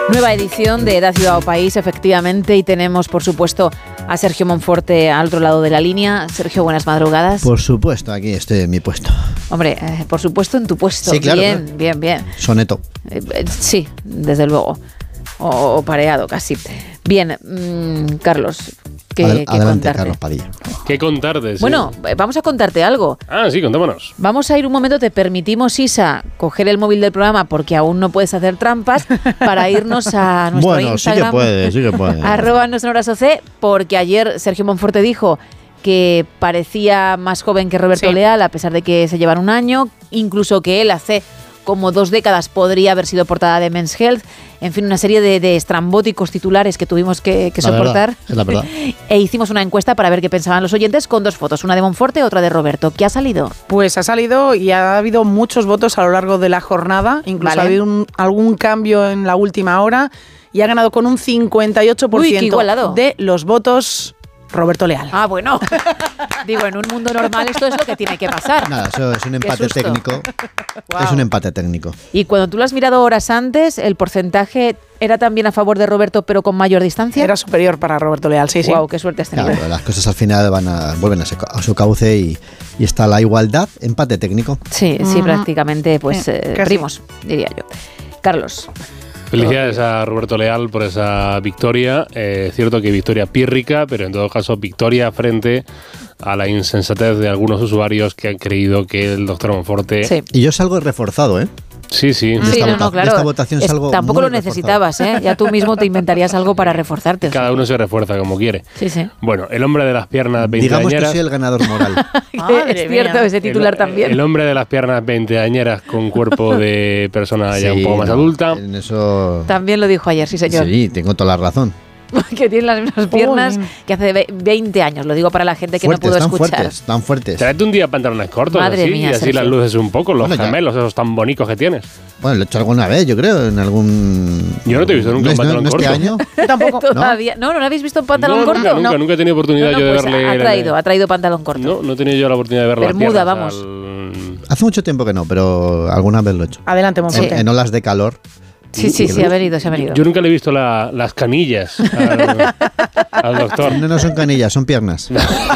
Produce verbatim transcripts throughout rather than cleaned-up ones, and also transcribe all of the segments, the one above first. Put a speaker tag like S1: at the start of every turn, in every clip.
S1: Nueva edición de Da Ciudad o País, efectivamente, y tenemos, por supuesto, a Sergio Monforte al otro lado de la línea. Sergio, buenas madrugadas.
S2: Por supuesto, aquí estoy en mi puesto.
S1: Hombre, eh, por supuesto en tu puesto.
S2: Sí, claro.
S1: Bien,
S2: claro.
S1: bien, bien.
S2: Soneto.
S1: Eh, eh, sí, desde luego. O, o pareado, casi. Bien, mmm, Carlos, ¿qué,
S2: Adel-
S1: qué
S2: adelante,
S1: contarte?
S2: Carlos Padilla.
S3: ¿Qué contarte? Sí.
S1: Bueno, eh, vamos a contarte algo.
S3: Ah, sí, contémonos.
S1: Vamos a ir un momento, te permitimos, Isa, coger el móvil del programa porque aún no puedes hacer trampas para irnos a nuestro
S2: Bueno,
S1: Instagram.
S2: sí que puede, sí que puede.
S1: Arroba nuestra hora soce, porque ayer Sergio Monforte dijo que parecía más joven que Roberto
S4: Sí.
S1: Leal, a pesar de que se llevan un año, incluso que él hace como dos décadas podría haber sido portada de Men's Health. En fin, una serie de, de estrambóticos titulares que tuvimos que, que
S2: La verdad,
S1: soportar.
S2: es la verdad.
S1: E hicimos una encuesta para ver qué pensaban los oyentes con dos fotos, una de Monforte y otra de Roberto. ¿Qué ha salido?
S4: Pues ha salido y ha habido muchos votos a lo largo de la jornada, incluso
S1: Vale.
S4: ha habido un- algún cambio en la última hora y ha ganado con un cincuenta y ocho por ciento
S1: Uy, qué igualado.
S4: de los votos Roberto Leal.
S1: Ah, bueno. Digo, en un mundo normal esto es lo que tiene que pasar.
S2: Nada, eso es un
S1: Qué
S2: empate
S1: susto.
S2: técnico.
S4: Wow.
S2: Es un empate técnico.
S1: Y cuando tú lo has mirado horas antes, ¿el porcentaje era también a favor de Roberto, pero con mayor distancia?
S4: Era superior para Roberto Leal, sí, sí.
S1: Wow, qué suerte has tenido.
S2: Claro, las cosas al final van a, vuelven a, su, a su cauce y, y está la igualdad, empate técnico.
S1: Sí, sí,
S4: Ujú.
S1: prácticamente, pues,
S4: Sí,
S1: eh,
S4: casi.
S1: primos, diría yo. Carlos.
S3: Felicidades a Roberto Leal por esa victoria. Es eh, cierto que victoria pírrica, pero en todo caso victoria frente a la insensatez de algunos usuarios que han creído que el doctor Monforte...
S1: Sí.
S2: Y yo salgo reforzado, ¿eh?
S3: sí. sí.
S2: De
S1: Sí,
S2: esta
S1: no,
S2: vota-
S1: no, claro.
S2: de esta votación
S1: Es-
S2: salgo
S1: tampoco
S2: muy
S1: lo necesitabas, ¿eh? Ya tú mismo te inventarías algo para reforzarte.
S3: Cada uno se refuerza como quiere.
S1: Sí, sí.
S3: Bueno, el hombre de las piernas
S2: Digamos que
S3: veinteañeras...
S2: soy el ganador moral.
S4: Madre
S1: es cierto,
S4: mía.
S1: ese titular
S3: el,
S1: también.
S3: El hombre de las piernas veinteañeras con cuerpo de persona ya
S2: Sí,
S3: un poco más
S2: no,
S3: adulta.
S2: En eso.
S1: También lo dijo ayer, sí, señor.
S2: Sí, tengo toda la razón.
S1: Que tiene las mismas piernas
S4: Jolín.
S1: que hace ve- veinte años. Lo digo para la gente que
S2: Fuertes,
S1: no pudo
S2: tan
S1: escuchar.
S2: fuertes, tan fuertes.
S3: Tráete un día pantalones cortos
S1: Madre
S3: así,
S1: mía,
S3: y así
S1: Sergio.
S3: las luces un poco, los
S2: Bueno, ya.
S3: gemelos esos tan bonitos que tienes.
S2: Bueno, lo he hecho alguna vez, yo creo, en algún.
S3: Yo no te he visto nunca
S2: ¿No
S3: en
S2: es-
S3: pantalón
S2: no este
S3: corto.
S2: año?
S4: Yo tampoco.
S1: Todavía. ¿No? ¿No lo habéis visto en pantalón
S3: No,
S1: corto?
S3: Nunca, nunca,
S1: no.
S3: nunca he tenido oportunidad
S1: No, no,
S3: yo de
S1: pues
S3: verle.
S1: ha traído, ha traído pantalón corto.
S3: No, no he tenido yo la oportunidad de verle las
S1: Bermuda,
S3: piernas
S1: vamos.
S3: al-
S2: Hace mucho tiempo que no, pero alguna vez lo he hecho.
S4: Adelante,
S2: En,
S4: Monforte.
S2: en olas de calor.
S1: Sí, sí, sí, ha venido, se ha venido.
S3: Yo nunca le he visto la- las canillas al, al doctor.
S2: No, no son canillas, son piernas.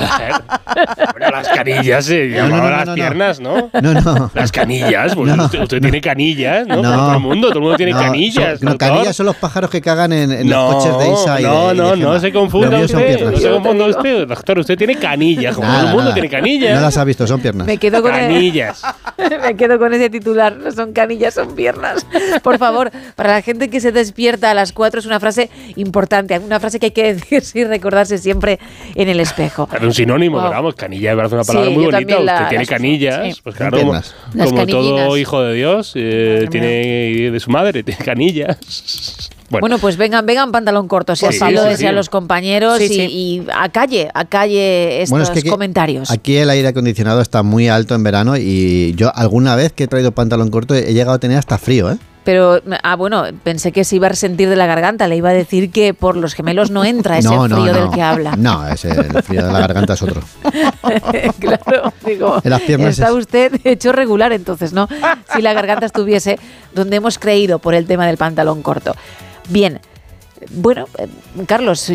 S3: Bueno, las canillas se llamaban
S2: no, no,
S3: las
S2: no, no.
S3: piernas, ¿no?
S2: No, no.
S3: Las canillas, pues
S2: No.
S3: usted, usted tiene canillas, ¿no?
S2: No.
S3: Como todo el mundo, todo el mundo tiene
S2: No,
S3: canillas.
S2: son- no,
S3: doctor.
S2: canillas son los pájaros que cagan en, en
S3: no,
S2: los coches de Isa y de,
S3: no,
S2: y de
S3: no,
S2: Gemma.
S3: no se confunda
S2: Lo mío son
S3: usted,
S2: piernas.
S3: no se confunda usted, doctor, usted tiene canillas, como
S2: Nada,
S3: todo el mundo
S2: nada.
S3: tiene canillas.
S2: No las ha visto, son piernas.
S1: Me quedo con el,
S3: Canillas.
S1: me quedo con ese titular. No son canillas, son piernas. Por favor, para la gente que se despierta a las cuatro es una frase importante, una frase que hay que decirse y recordarse siempre en el espejo.
S3: Es un sinónimo,
S1: Wow.
S3: pero vamos, canilla me parece una palabra
S1: Sí,
S3: muy
S1: yo
S3: bonita.
S1: también la-
S3: Usted tiene
S1: las uso,
S3: canillas,
S1: sí.
S3: pues claro, como,
S2: Piernas.
S1: Las
S3: como todo
S1: canillinas.
S3: hijo de Dios, eh, tiene de su madre, tiene canillas. Bueno,
S1: Bueno, pues vengan, vengan pantalón corto, si
S3: Pues
S1: así
S3: sí,
S1: lo
S3: sí,
S1: desean
S3: sí.
S1: los compañeros
S4: Sí,
S1: y,
S4: sí.
S1: y a calle, a calle estos
S2: Bueno, es que aquí-
S1: comentarios.
S2: Aquí el aire acondicionado está muy alto en verano y yo alguna vez que he traído pantalón corto he llegado a tener hasta frío, ¿eh?
S1: Pero, ah, bueno, pensé que se iba a resentir de la garganta. Le iba a decir que por los gemelos no entra ese
S2: no, no,
S1: frío
S2: no.
S1: del que habla.
S2: No, ese, el frío de la garganta es otro.
S1: Claro, digo,
S2: En las piernas
S1: está
S2: es-
S1: usted hecho regular entonces, ¿no? Si la garganta estuviese donde hemos creído por el tema del pantalón corto. Bien, bueno, eh, Carlos,